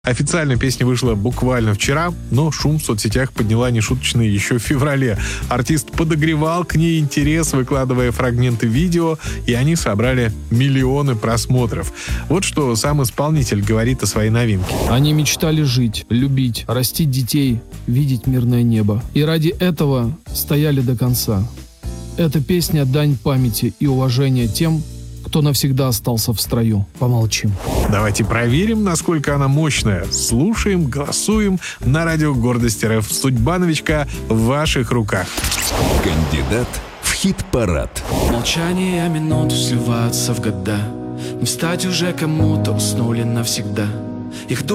Официально песня вышла буквально вчера, но шум в соцсетях подняла нешуточный еще в феврале. Артист подогревал к ней интерес, выкладывая фрагменты видео, и они собрали миллионы просмотров. Вот что сам исполнитель говорит о своей новинке. Они мечтали жить, любить, растить детей, видеть мирное небо. И ради этого стояли до конца. Эта песня — дань памяти и уважения тем, кто навсегда остался в строю. Помолчим. Давайте проверим, насколько она мощная. Слушаем, голосуем на радио Гордость РФ. Судьба новичка в ваших руках. Кандидат в хит-парад. Молчание минут сливаются в года. Не встать уже кому-то, уснули навсегда. Их